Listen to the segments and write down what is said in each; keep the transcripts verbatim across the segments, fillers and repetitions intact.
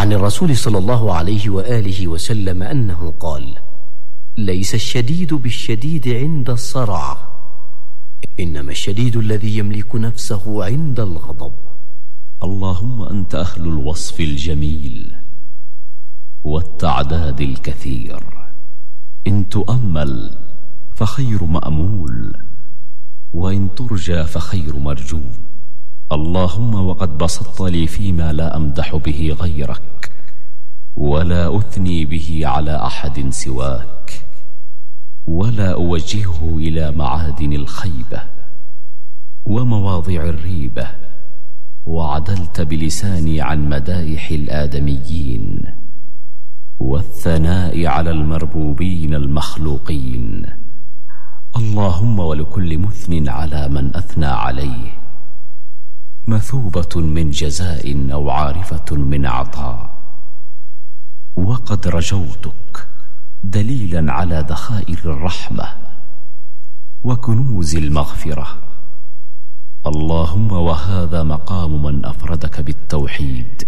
عن الرسول صلى الله عليه وآله وسلم أنه قال: ليس الشديد بالشديد عند الصرع، إنما الشديد الذي يملك نفسه عند الغضب. اللهم أنت أهل الوصف الجميل والتعداد الكثير، إن تؤمل فخير مأمول، وإن ترجى فخير مرجو. اللهم وقد بسطت لي فيما لا أمدح به غيرك ولا أثني به على أحد سواك، ولا أوجهه إلى معادن الخيبة ومواضع الريبة، وعدلت بلساني عن مدائح الآدميين والثناء على المربوبين المخلوقين. اللهم ولكل مثن على من أثنى عليه مثوبة من جزاء أو عارفة من عطاء. وقد رجوتك دليلا على دخائر الرحمة وكنوز المغفرة. اللهم وهذا مقام من أفردك بالتوحيد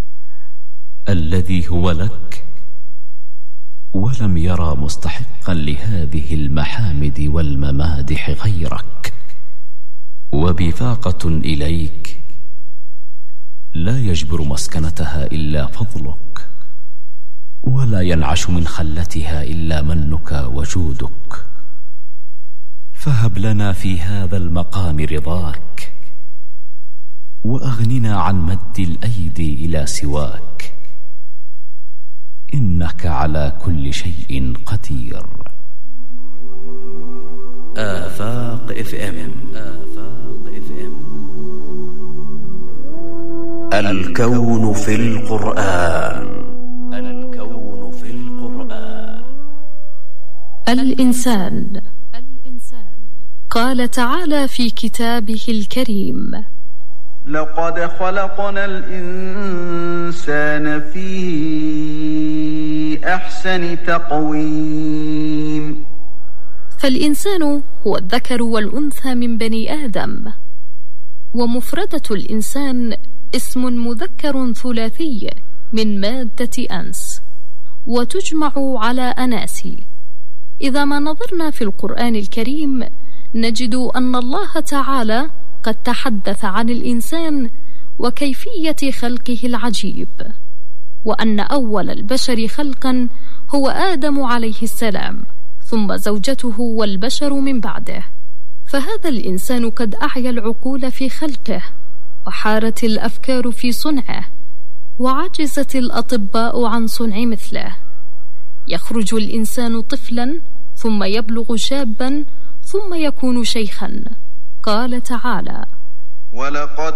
الذي هو لك، ولم يرى مستحقا لهذه المحامد والممادح غيرك، وبفاقة إليك لا يجبر مسكنتها إلا فضلك، ولا ينعش من خلتها إلا منك وجودك. فهب لنا في هذا المقام رضاك، وأغننا عن مد الأيدي إلى سواك، إنك على كل شيء قدير. آفاق اف ام. آفاق اف ام. الكون في القرآن. الكون في القرآن. الإنسان. قال تعالى في كتابه الكريم: لقد خلقنا الإنسان في أحسن تقويم. فالإنسان هو الذكر والأنثى من بني آدم، ومفردة الإنسان اسم مذكر ثلاثي من مادة أنس، وتجمع على أناسي. إذا ما نظرنا في القرآن الكريم نجد أن الله تعالى قد تحدث عن الإنسان وكيفية خلقه العجيب، وأن أول البشر خلقا هو آدم عليه السلام، ثم زوجته والبشر من بعده. فهذا الإنسان قد أعيا العقول في خلقه، وحارت الأفكار في صنعه، وعجزت الأطباء عن صنع مثله. يخرج الإنسان طفلا، ثم يبلغ شابا، ثم يكون شيخا. قال تعالى: ولقد